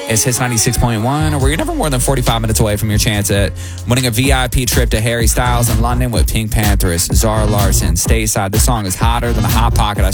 It's Hits 96.1, where you're never more than 45 minutes away from your chance at winning a VIP trip to Harry Styles in London with Pink Pantheress, Zara Larsson, Stateside. This song is hotter than the Hot Pocket I